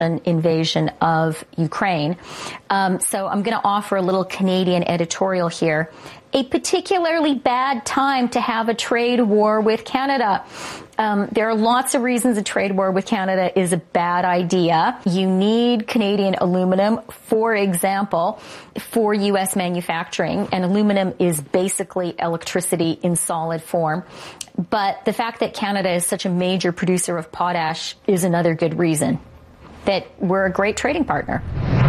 an invasion of Ukraine. So I'm going to offer a little Canadian editorial here. A particularly bad time to have a trade war with Canada. There are lots of reasons a trade war with Canada is a bad idea. You need Canadian aluminum, for example, for U.S. manufacturing, and aluminum is basically electricity in solid form. But the fact that Canada is such a major producer of potash is another good reason that we're a great trading partner.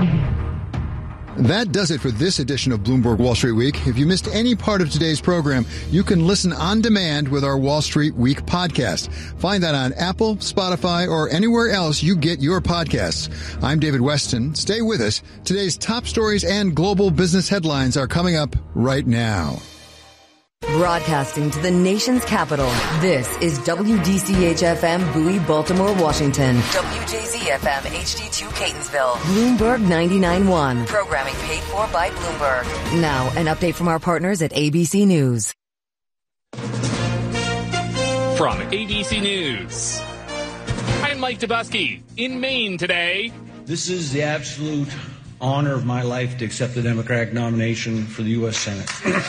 That does it for this edition of Bloomberg Wall Street Week. If you missed any part of today's program, you can listen on demand with our Wall Street Week podcast. Find that on Apple, Spotify, or anywhere else you get your podcasts. I'm David Weston. Stay with us. Today's top stories and global business headlines are coming up right now. Broadcasting to the nation's capital, this is WDCH-FM Bowie, Baltimore, Washington. WJZ-FM HD2 Catonsville. Bloomberg 99.1. Programming paid for by Bloomberg. Now, an update from our partners at ABC News. From ABC News, I'm Mike Dubusky in Maine today. This is the absolute honor of my life to accept the Democratic nomination for the U.S. Senate.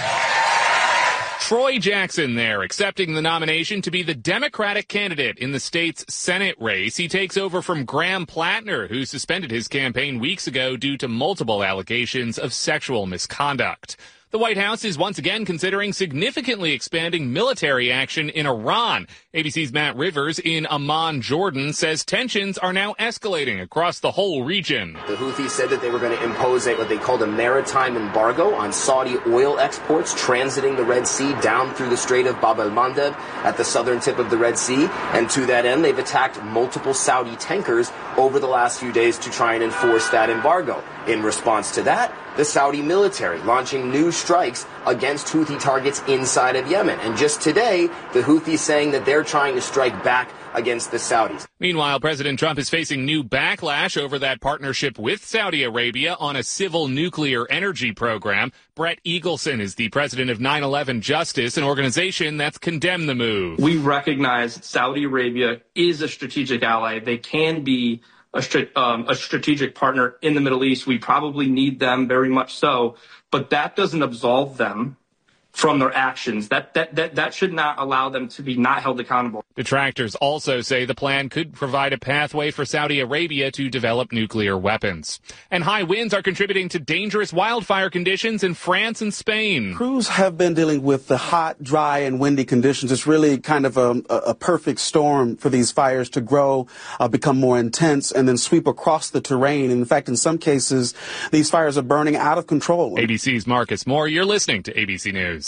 Troy Jackson there, accepting the nomination to be the Democratic candidate in the state's Senate race. He takes over from Graham Plattner, who suspended his campaign weeks ago due to multiple allegations of sexual misconduct. The White House is once again considering significantly expanding military action in Iran. ABC's Matt Rivers in Amman, Jordan, says tensions are now escalating across the whole region. The Houthis said that they were going to impose what they called a maritime embargo on Saudi oil exports transiting the Red Sea down through the Strait of Bab el-Mandeb at the southern tip of the Red Sea. And to that end, they've attacked multiple Saudi tankers over the last few days to try and enforce that embargo. In response to that, the Saudi military launching new strikes against Houthi targets inside of Yemen. And just today, the Houthis saying that they're trying to strike back against the Saudis. Meanwhile, President Trump is facing new backlash over that partnership with Saudi Arabia on a civil nuclear energy program. Brett Eagleson is the president of 9/11 Justice, an organization that's condemned the move. We recognize that Saudi Arabia is a strategic ally. They can be a strategic partner in the Middle East. We probably need them very much so, but that doesn't absolve them from their actions. That should not allow them to be not held accountable. Detractors also say the plan could provide a pathway for Saudi Arabia to develop nuclear weapons. And high winds are contributing to dangerous wildfire conditions in France and Spain. Crews have been dealing with the hot, dry, and windy conditions. It's really kind of a perfect storm for these fires to grow, become more intense, and then sweep across the terrain. In fact, in some cases, these fires are burning out of control. ABC's Marcus Moore, you're listening to ABC News.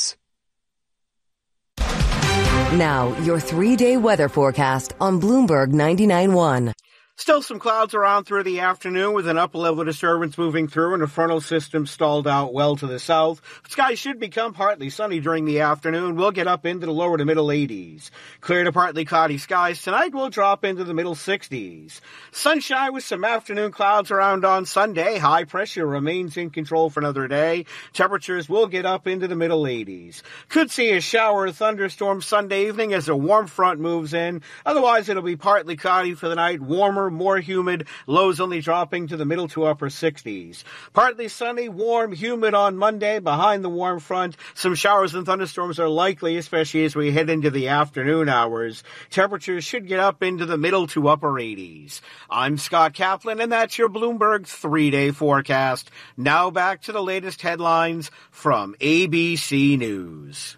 Now, your 3-day weather forecast on Bloomberg 99.1. Still some clouds around through the afternoon with an upper-level disturbance moving through and a frontal system stalled out well to the south. Skies should become partly sunny during the afternoon. We'll get up into the lower to middle 80s. Clear to partly cloudy skies tonight will drop into the middle 60s. Sunshine with some afternoon clouds around on Sunday. High pressure remains in control for another day. Temperatures will get up into the middle 80s. Could see a shower or thunderstorm Sunday evening as a warm front moves in. Otherwise, it'll be partly cloudy for the night, warmer, more humid, lows only dropping to the middle to upper 60s. Partly sunny, warm, humid on Monday behind the warm front. Some showers and thunderstorms are likely, especially as we head into the afternoon hours. Temperatures should get up into the middle to upper 80s. I'm Scott Kaplan, and that's your Bloomberg 3-day forecast. Now back to the latest headlines from ABC News.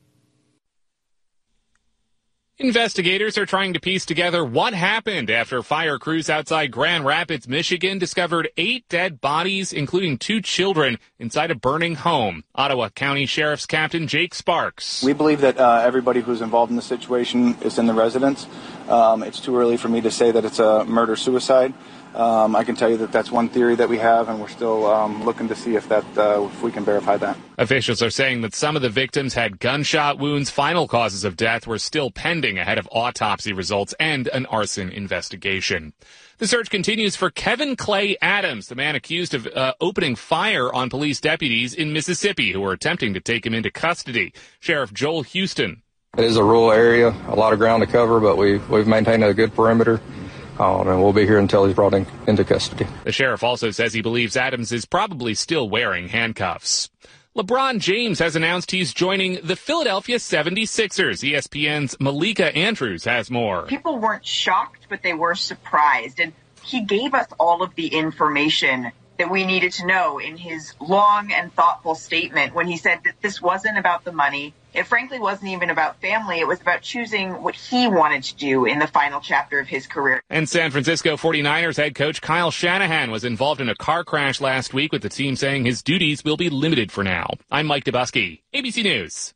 Investigators are trying to piece together what happened after fire crews outside Grand Rapids, Michigan discovered 8 dead bodies, including 2 children, inside a burning home. Ottawa County Sheriff's Captain Jake Sparks. We believe that everybody who's involved in the situation is in the residence. It's too early for me to say that it's a murder-suicide. I can tell you that that's one theory that we have, and we're still looking to see if we can verify that. Officials are saying that some of the victims had gunshot wounds. Final causes of death were still pending ahead of autopsy results and an arson investigation. The search continues for Kevin Clay Adams, the man accused of opening fire on police deputies in Mississippi who were attempting to take him into custody. Sheriff Joel Houston. It is a rural area, a lot of ground to cover, but we've maintained a good perimeter. and we'll be here until he's brought into custody. The sheriff also says he believes Adams is probably still wearing handcuffs. LeBron James has announced he's joining the Philadelphia 76ers. ESPN's Malika Andrews has more. People weren't shocked, but they were surprised. And he gave us all of the information that we needed to know in his long and thoughtful statement when he said that this wasn't about the money. It frankly wasn't even about family. It was about choosing what he wanted to do in the final chapter of his career. And San Francisco 49ers head coach Kyle Shanahan was involved in a car crash last week, with the team saying his duties will be limited for now. I'm Mike Dubusky, ABC News.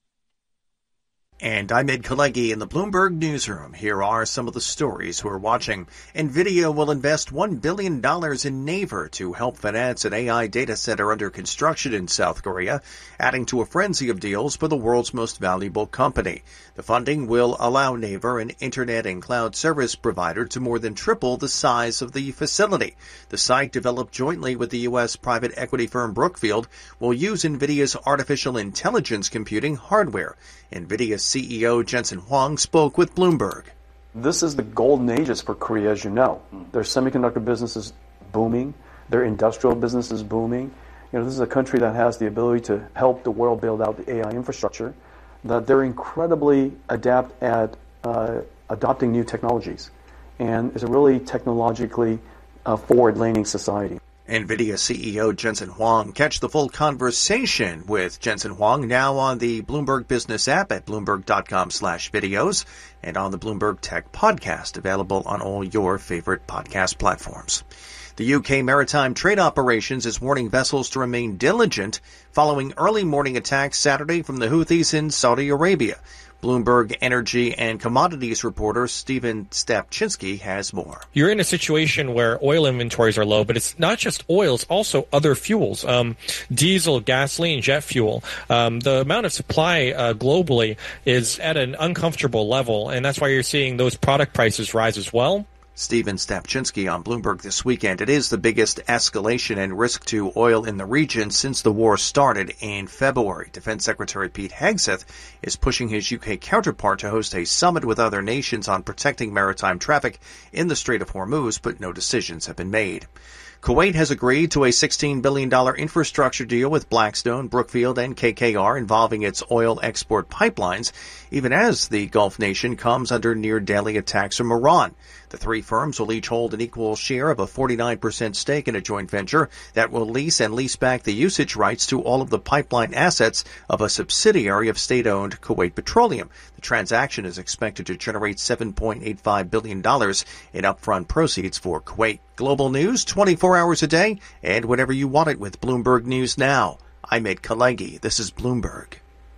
And I'm Ed Kalegi in the Bloomberg Newsroom. Here are some of the stories we're watching. NVIDIA will invest $1 billion in Naver to help finance an AI data center under construction in South Korea, adding to a frenzy of deals for the world's most valuable company. The funding will allow Naver, an internet and cloud service provider, to more than triple the size of the facility. The site, developed jointly with the U.S. private equity firm Brookfield, will use NVIDIA's artificial intelligence computing hardware. NVIDIA CEO Jensen Huang spoke with Bloomberg. This is the golden ages for Korea, as you know. Their semiconductor business is booming. Their industrial business is booming. This is a country that has the ability to help the world build out the AI infrastructure, that they're incredibly adept at adopting new technologies, and is a really technologically forward-leaning society. NVIDIA CEO Jensen Huang. Catch the full conversation with Jensen Huang now on the Bloomberg Business app at Bloomberg.com/videos and on the Bloomberg Tech podcast, available on all your favorite podcast platforms. The UK Maritime Trade Operations is warning vessels to remain diligent following early morning attacks Saturday from the Houthis in Saudi Arabia. Bloomberg energy and commodities reporter Stephen Stapczynski has more. You're in a situation where oil inventories are low, but it's not just oil, it's also other fuels, diesel, gasoline, jet fuel. The amount of supply globally is at an uncomfortable level, and that's why you're seeing those product prices rise as well. Stephen Stapczynski on Bloomberg this weekend. It is the biggest escalation and risk to oil in the region since the war started in February. Defense Secretary Pete Hegseth is pushing his UK counterpart to host a summit with other nations on protecting maritime traffic in the Strait of Hormuz, but no decisions have been made. Kuwait has agreed to a $16 billion infrastructure deal with Blackstone, Brookfield, and KKR involving its oil export pipelines, even as the Gulf nation comes under near-daily attacks from Iran. The three firms will each hold an equal share of a 49% stake in a joint venture that will lease and lease back the usage rights to all of the pipeline assets of a subsidiary of state-owned Kuwait Petroleum. The transaction is expected to generate $7.85 billion in upfront proceeds for Kuwait. Global news 24 hours a day and whenever you want it with Bloomberg News Now. I'm Ed Kalegi. This is Bloomberg.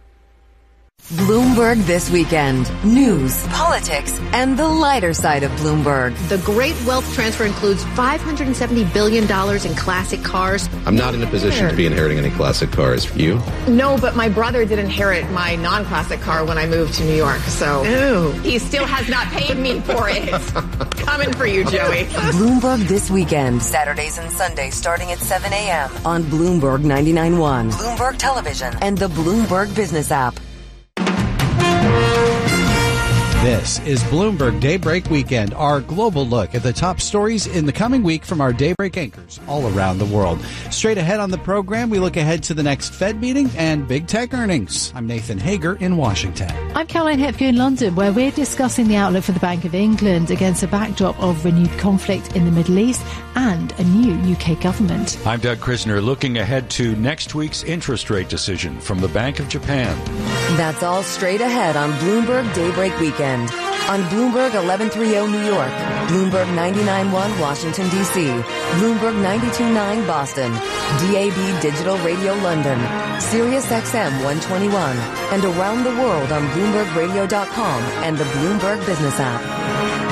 Bloomberg This Weekend. News, politics, and the lighter side of Bloomberg. The great wealth transfer includes $570 billion in classic cars. I'm not in a position to be inheriting any classic cars. You? No, but my brother did inherit my non-classic car when I moved to New York, so he still has not paid me for it. Coming for you, Joey. Bloomberg This Weekend. Saturdays and Sundays starting at 7 a.m. on Bloomberg 99.1, Bloomberg Television, and the Bloomberg Business app. This is Bloomberg Daybreak Weekend, our global look at the top stories in the coming week from our Daybreak anchors all around the world. Straight ahead on the program, we look ahead to the next Fed meeting and big tech earnings. I'm Nathan Hager in Washington. I'm Caroline Hepke in London, where we're discussing the outlook for the Bank of England against a backdrop of renewed conflict in the Middle East and a new UK government. I'm Doug Krisner, looking ahead to next week's interest rate decision from the Bank of Japan. That's all straight ahead on Bloomberg Daybreak Weekend. On Bloomberg 1130 New York, Bloomberg 99.1 Washington, D.C., Bloomberg 92.9 Boston, DAB Digital Radio London, Sirius XM 121, and around the world on BloombergRadio.com and the Bloomberg Business app.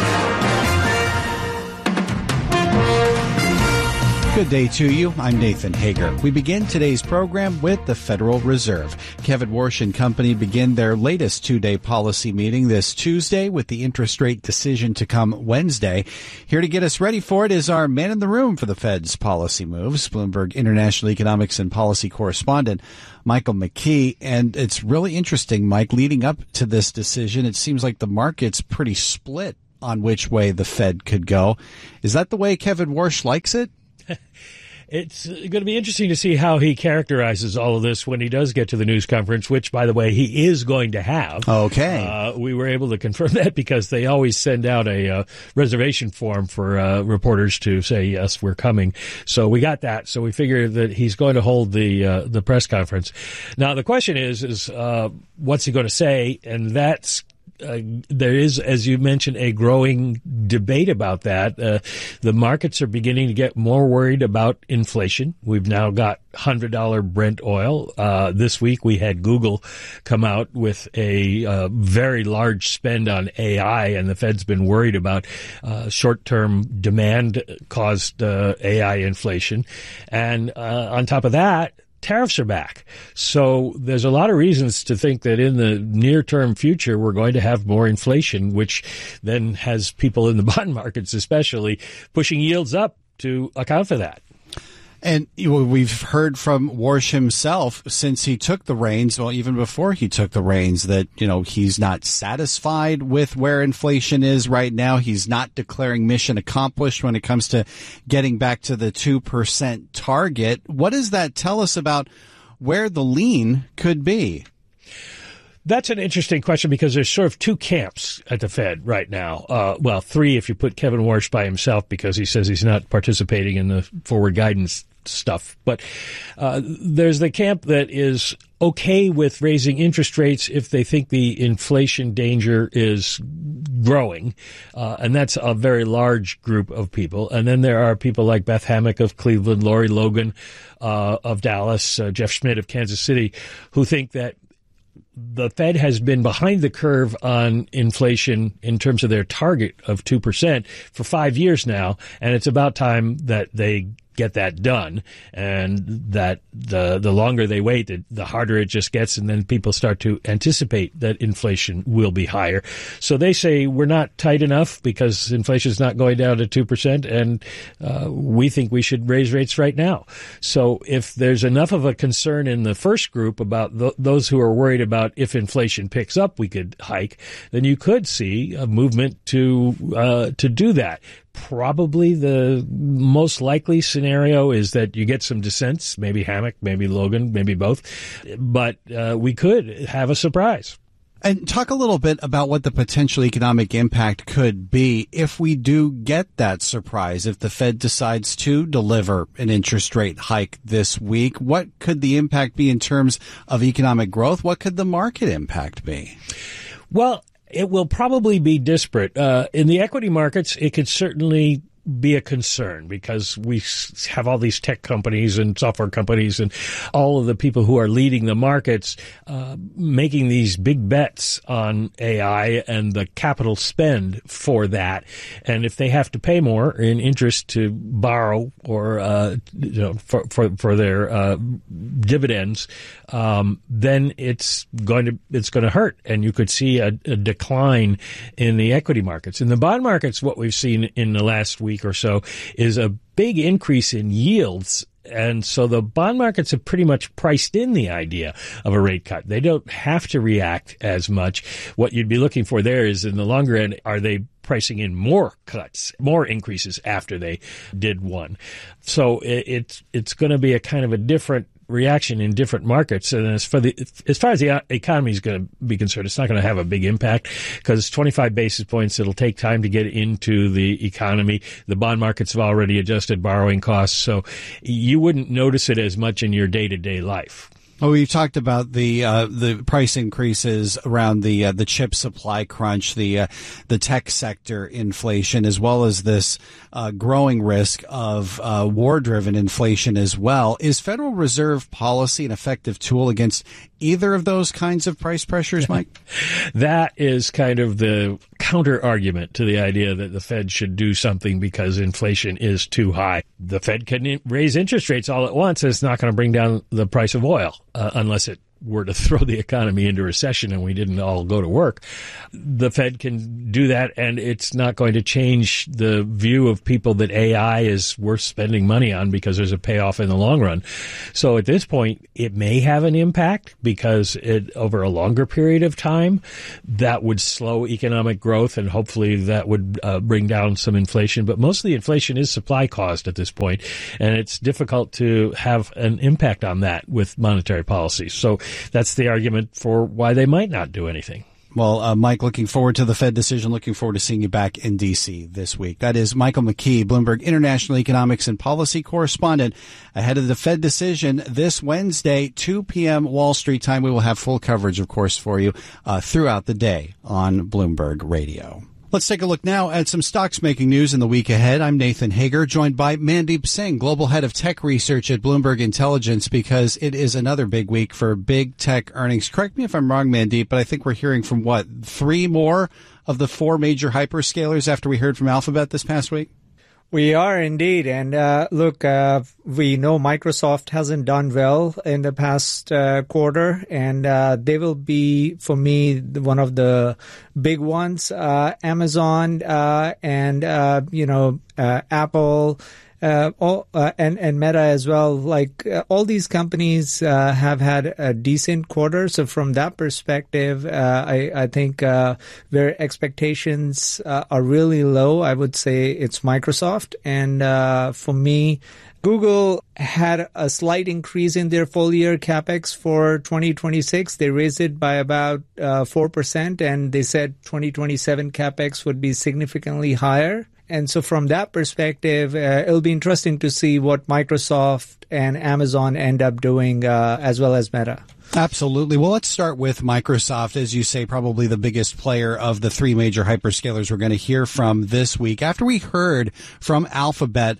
Good day to you. I'm Nathan Hager. We begin today's program with the Federal Reserve. Kevin Warsh and company begin their latest two-day policy meeting this Tuesday with the interest rate decision to come Wednesday. Here to get us ready for it is our man in the room for the Fed's policy moves, Bloomberg International Economics and Policy correspondent Michael McKee. And it's really interesting, Mike, leading up to this decision, it seems like the market's pretty split on which way the Fed could go. Is that the way Kevin Warsh likes it? It's going to be interesting to see how he characterizes all of this when he does get to the news conference, which, by the way, he is going to have. Okay. We were able to confirm that because they always send out a reservation form for reporters to say, yes, we're coming. So we got that. So we figure that he's going to hold the press conference. Now, the question is what's he going to say? And that's there is, as you mentioned, a growing debate about that. The markets are beginning to get more worried about inflation. We've now got $100 Brent oil. This week we had Google come out with a very large spend on AI, and the Fed's been worried about short-term demand caused AI inflation. And on top of that, tariffs are back. So there's a lot of reasons to think that in the near-term future, we're going to have more inflation, which then has people in the bond markets especially pushing yields up to account for that. And we've heard from Warsh himself since he took the reins, well, even before he took the reins, that, he's not satisfied with where inflation is right now. He's not declaring mission accomplished when it comes to getting back to the 2% target. What does that tell us about where the lean could be? That's an interesting question because there's sort of two camps at the Fed right now. Well, three if you put Kevin Warsh by himself because he says he's not participating in the forward guidance stuff. But there's the camp that is okay with raising interest rates if they think the inflation danger is growing. And that's a very large group of people. And then there are people like Beth Hammack of Cleveland, Lori Logan of Dallas, Jeff Schmidt of Kansas City, who think that the Fed has been behind the curve on inflation in terms of their target of 2% for 5 years now, and it's about time that they get that done, and that the longer they wait, the harder it just gets, and then people start to anticipate that inflation will be higher. So they say we're not tight enough because inflation is not going down to 2%, and we think we should raise rates right now. So if there's enough of a concern in the first group about those who are worried about if inflation picks up, we could hike, then you could see a movement to do that. Probably the most likely scenario is that you get some dissents, maybe Hammack, maybe Logan, maybe both, but we could have a surprise. And talk a little bit about what the potential economic impact could be if we do get that surprise, if the Fed decides to deliver an interest rate hike this week. What could the impact be in terms of economic growth? What could the market impact be? Well, it will probably be disparate. In the equity markets, it could certainly be a concern because we have all these tech companies and software companies and all of the people who are leading the markets making these big bets on AI and the capital spend for that. And if they have to pay more in interest to borrow or for their dividends, then it's going to hurt, and you could see a decline in the equity markets. In the bond markets, what we've seen in the last week or so is a big increase in yields. And so the bond markets have pretty much priced in the idea of a rate cut. They don't have to react as much. What you'd be looking for there is in the longer end, are they pricing in more cuts, more increases after they did one? So it's going to be a kind of a different reaction in different markets. And as far as the economy is going to be concerned, it's not going to have a big impact because 25 basis points, it'll take time to get into the economy. The bond markets have already adjusted borrowing costs, so you wouldn't notice it as much in your day-to-day life. Well, we've talked about the price increases around the chip supply crunch, the tech sector inflation, as well as this growing risk of war-driven inflation as well. Is Federal Reserve policy an effective tool against either of those kinds of price pressures, Mike? That is kind of the counter-argument to the idea that the Fed should do something because inflation is too high. The Fed can raise interest rates all at once, and it's not going to bring down the price of oil unless it were to throw the economy into recession and we didn't all go to work. The Fed can do that, and it's not going to change the view of people that AI is worth spending money on because there's a payoff in the long run. So at this point, it may have an impact because over a longer period of time, that would slow economic growth, and hopefully that would bring down some inflation. But most of the inflation is supply caused at this point, and it's difficult to have an impact on that with monetary policy. So that's the argument for why they might not do anything. Well, Mike, looking forward to the Fed decision. Looking forward to seeing you back in D.C. this week. That is Michael McKee, Bloomberg International Economics and Policy Correspondent, ahead of the Fed decision this Wednesday, 2 p.m. Wall Street time. We will have full coverage, of course, for you throughout the day on Bloomberg Radio. Let's take a look now at some stocks making news in the week ahead. I'm Nathan Hager, joined by Mandeep Singh, Global Head of Tech Research at Bloomberg Intelligence, because it is another big week for big tech earnings. Correct me if I'm wrong, Mandeep, but I think we're hearing from, 3 more of the 4 major hyperscalers after we heard from Alphabet this past week? We are indeed. And look, we know Microsoft hasn't done well in the past quarter, and they will be, for me, one of the big ones. Amazon and Apple. And Meta as well. Like all these companies have had a decent quarter. So from that perspective, I think where expectations are really low, I would say it's Microsoft. And for me, Google had a slight increase in their full year capex for 2026. They raised it by about 4%, and they said 2027 capex would be significantly higher. And so from that perspective, it'll be interesting to see what Microsoft and Amazon end up doing, as well as Meta. Absolutely. Well, let's start with Microsoft, as you say, probably the biggest player of the 3 major hyperscalers we're going to hear from this week. After we heard from Alphabet,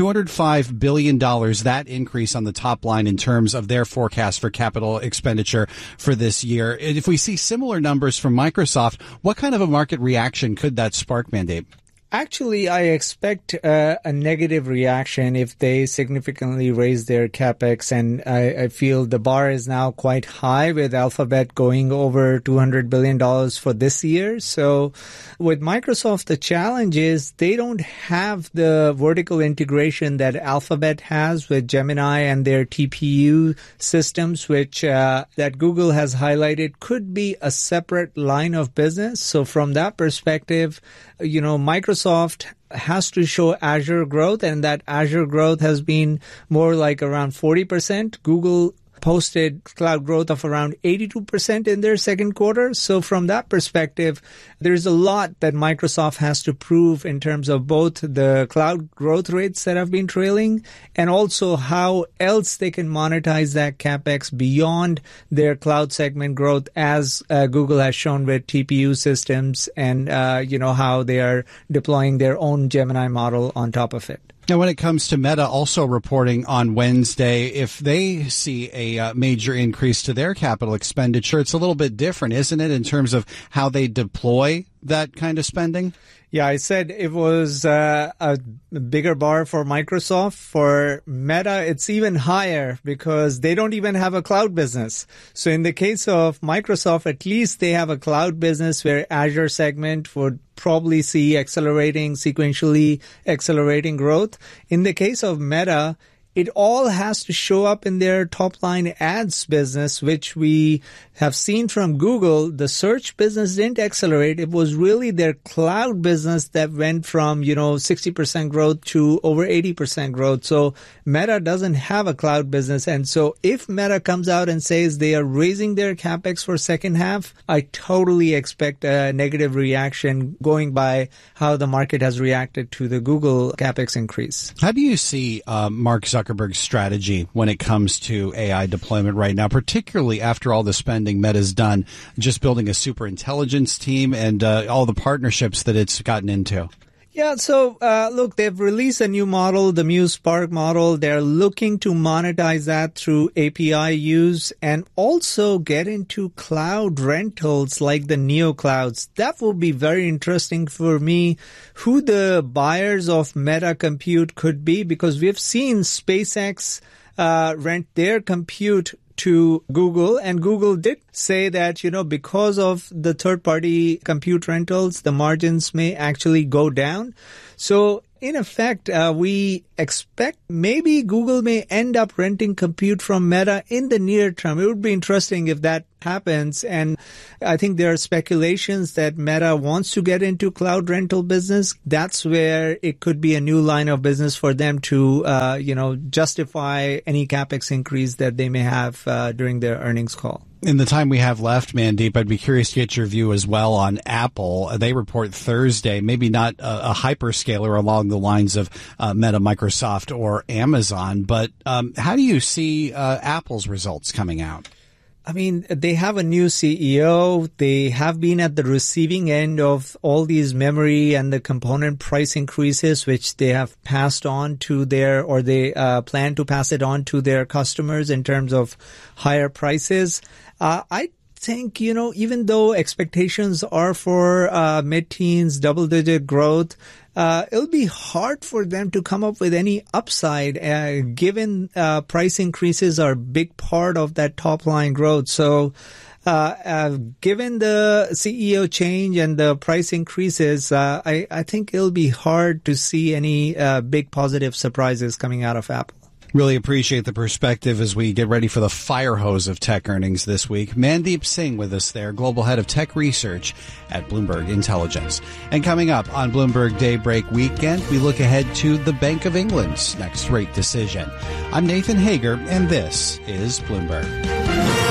$205 billion, that increase on the top line in terms of their forecast for capital expenditure for this year. If we see similar numbers from Microsoft, what kind of a market reaction could that spark, Mandeep? Actually, I expect a negative reaction if they significantly raise their capex, and I feel the bar is now quite high with Alphabet going over $200 billion for this year. So with Microsoft, the challenge is they don't have the vertical integration that Alphabet has with Gemini and their TPU systems, which that Google has highlighted could be a separate line of business. So from that perspective, Microsoft has to show Azure growth, and that Azure growth has been more like around 40%. Google posted cloud growth of around 82% in their second quarter. So from that perspective, there's a lot that Microsoft has to prove in terms of both the cloud growth rates that have been trailing and also how else they can monetize that capex beyond their cloud segment growth, as Google has shown with TPU systems and, how they are deploying their own Gemini model on top of it. Now, when it comes to Meta also reporting on Wednesday, if they see a major increase to their capital expenditure, it's a little bit different, isn't it, in terms of how they deploy that kind of spending? Yeah, I said it was a bigger bar for Microsoft. For Meta, it's even higher because they don't even have a cloud business. So in the case of Microsoft, at least they have a cloud business where Azure segment would probably see sequentially accelerating growth. In the case of Meta, it all has to show up in their top line ads business, which we have seen from Google. The search business didn't accelerate. It was really their cloud business that went from, 60% growth to over 80% growth. So Meta doesn't have a cloud business. And so if Meta comes out and says they are raising their capex for second half, I totally expect a negative reaction going by how the market has reacted to the Google capex increase. How do you see Mark Zuckerberg's strategy when it comes to AI deployment right now, particularly after all the spending Meta's done, just building a super intelligence team and all the partnerships that it's gotten into? Yeah, so look, they've released a new model, the Muse Spark model. They're looking to monetize that through API use and also get into cloud rentals like the NeoClouds. That will be very interesting for me, who the buyers of Meta Compute could be, because we've seen SpaceX rent their compute to Google, and Google did say that, because of the third-party compute rentals, the margins may actually go down. So in effect, we expect maybe Google may end up renting compute from Meta in the near term. It would be interesting if that happens. And I think there are speculations that Meta wants to get into cloud rental business. That's where it could be a new line of business for them to, justify any CapEx increase that they may have during their earnings call. In the time we have left, Mandeep, I'd be curious to get your view as well on Apple. They report Thursday, maybe not a hyperscaler along the lines of Meta, Microsoft, or Amazon, but how do you see Apple's results coming out? I mean, they have a new CEO. They have been at the receiving end of all these memory and the component price increases, which they have passed on to they plan to pass it on to their customers in terms of higher prices. I think, even though expectations are for mid-teens, double-digit growth, it'll be hard for them to come up with any upside, given price increases are a big part of that top-line growth. So given the CEO change and the price increases, I think it'll be hard to see any big positive surprises coming out of Apple. Really appreciate the perspective as we get ready for the fire hose of tech earnings this week. Mandeep Singh with us there, Global Head of Tech Research at Bloomberg Intelligence. And coming up on Bloomberg Daybreak Weekend, we look ahead to the Bank of England's next rate decision. I'm Nathan Hager, and this is Bloomberg.